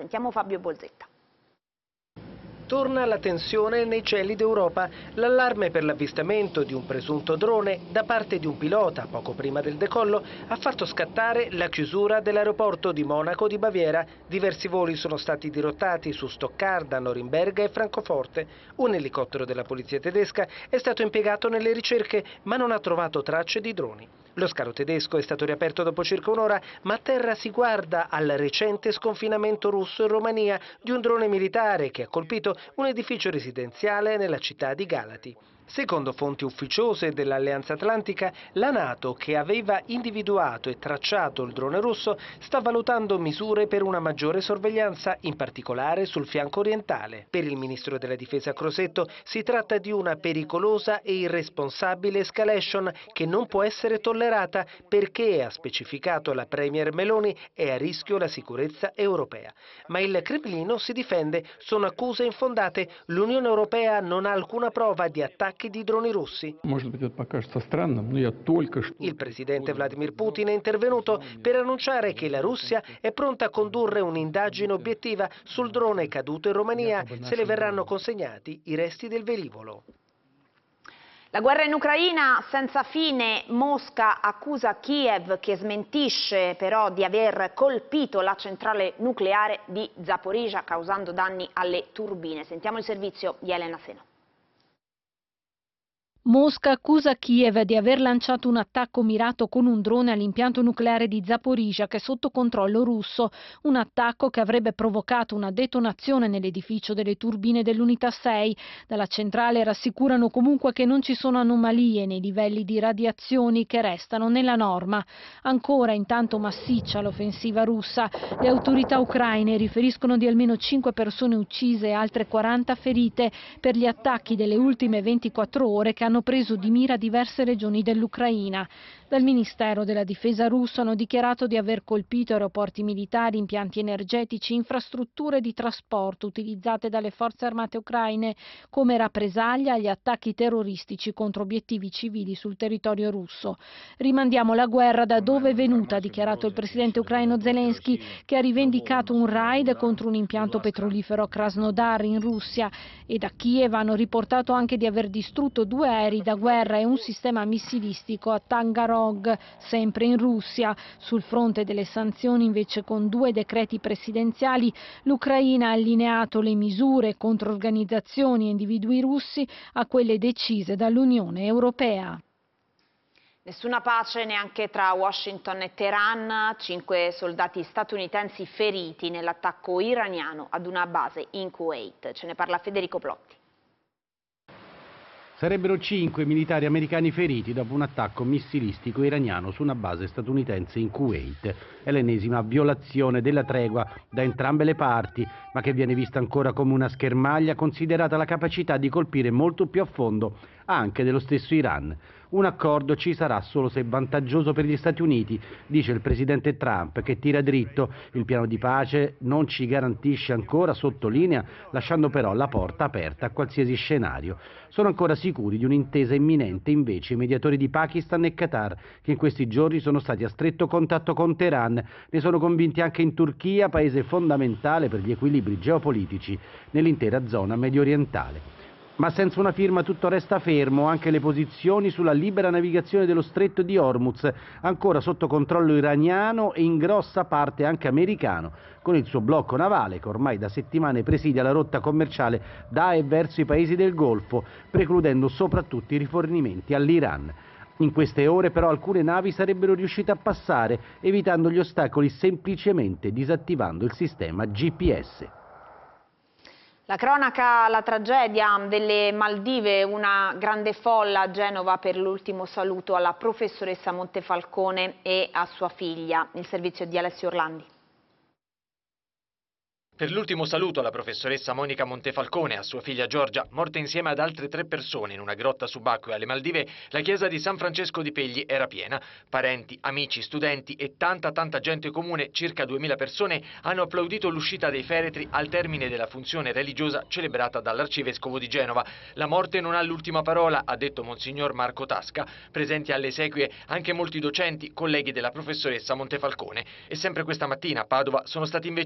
Sentiamo Fabio Bolzetta. Torna la tensione nei cieli d'Europa. L'allarme per l'avvistamento di un presunto drone da parte di un pilota poco prima del decollo ha fatto scattare la chiusura dell'aeroporto di Monaco di Baviera. Diversi voli sono stati dirottati su Stoccarda, Norimberga e Francoforte. Un elicottero della polizia tedesca è stato impiegato nelle ricerche ma non ha trovato tracce di droni. Lo scalo tedesco è stato riaperto dopo circa un'ora, ma a terra si guarda al recente sconfinamento russo in Romania di un drone militare che ha colpito un edificio residenziale nella città di Galati. Secondo fonti ufficiose dell'Alleanza Atlantica, la NATO, che aveva individuato e tracciato il drone russo, sta valutando misure per una maggiore sorveglianza, in particolare sul fianco orientale. Per il ministro della Difesa Crosetto si tratta di una pericolosa e irresponsabile escalation che non può essere tollerata perché, ha specificato la premier Meloni, è a rischio la sicurezza europea. Ma il Cremlino si difende, sono accuse infondate, l'Unione Europea non ha alcuna prova di attacchi di droni russi. Il presidente Vladimir Putin è intervenuto per annunciare che la Russia è pronta a condurre un'indagine obiettiva sul drone caduto in Romania se le verranno consegnati i resti del velivolo. La guerra in Ucraina senza fine. Mosca accusa Kiev, che smentisce però di aver colpito la centrale nucleare di Zaporizhzhia causando danni alle turbine. Sentiamo il servizio di Elena Seno. Mosca accusa Kiev di aver lanciato un attacco mirato con un drone all'impianto nucleare di Zaporizhzhia che è sotto controllo russo, un attacco che avrebbe provocato una detonazione nell'edificio delle turbine dell'unità 6. Dalla centrale rassicurano comunque che non ci sono anomalie nei livelli di radiazioni che restano nella norma. Ancora intanto massiccia l'offensiva russa. Le autorità ucraine riferiscono di almeno 5 persone uccise e altre 40 ferite per gli attacchi delle ultime 24 ore che hanno preso di mira diverse regioni dell'Ucraina. Dal Ministero della Difesa russo hanno dichiarato di aver colpito aeroporti militari, impianti energetici, infrastrutture di trasporto utilizzate dalle forze armate ucraine come rappresaglia agli attacchi terroristici contro obiettivi civili sul territorio russo. Rimandiamo la guerra da dove è venuta, ha dichiarato il presidente ucraino Zelensky, che ha rivendicato un raid contro un impianto petrolifero a Krasnodar in Russia, e da Kiev hanno riportato anche di aver distrutto 2 aerei da guerra e un sistema missilistico a Tangarog, sempre in Russia. Sul fronte delle sanzioni, invece, con 2 decreti presidenziali, l'Ucraina ha allineato le misure contro organizzazioni e individui russi a quelle decise dall'Unione Europea. Nessuna pace neanche tra Washington e Teheran. 5 soldati statunitensi feriti nell'attacco iraniano ad una base in Kuwait. Ce ne parla Federico Plotti. Sarebbero 5 militari americani feriti dopo un attacco missilistico iraniano su una base statunitense in Kuwait. È l'ennesima violazione della tregua da entrambe le parti, ma che viene vista ancora come una schermaglia, considerata la capacità di colpire molto più a fondo anche dello stesso Iran. Un accordo ci sarà solo se vantaggioso per gli Stati Uniti, dice il presidente Trump, che tira dritto. Il piano di pace non ci garantisce ancora, sottolinea, lasciando però la porta aperta a qualsiasi scenario. Sono ancora sicuri di un'intesa imminente invece i mediatori di Pakistan e Qatar, che in questi giorni sono stati a stretto contatto con Teheran. Ne sono convinti anche in Turchia, paese fondamentale per gli equilibri geopolitici nell'intera zona mediorientale. Ma senza una firma tutto resta fermo, anche le posizioni sulla libera navigazione dello stretto di Hormuz, ancora sotto controllo iraniano e in grossa parte anche americano, con il suo blocco navale che ormai da settimane presidia la rotta commerciale da e verso i paesi del Golfo, precludendo soprattutto i rifornimenti all'Iran. In queste ore però alcune navi sarebbero riuscite a passare, evitando gli ostacoli semplicemente disattivando il sistema GPS. La cronaca, la tragedia delle Maldive, una grande folla a Genova per l'ultimo saluto alla professoressa Montefalcone e a sua figlia. Il servizio di Alessio Orlandi. Per l'ultimo saluto alla professoressa Monica Montefalcone e a sua figlia Giorgia, morte insieme ad altre 3 persone in una grotta subacquea alle Maldive, la chiesa di San Francesco di Pegli era piena. Parenti, amici, studenti e tanta gente comune, circa 2000 persone, hanno applaudito l'uscita dei feretri al termine della funzione religiosa celebrata dall'arcivescovo di Genova. La morte non ha l'ultima parola, ha detto Monsignor Marco Tasca. Presenti alle esequie anche molti docenti, colleghi della professoressa Montefalcone. E sempre questa mattina a Padova sono stati invece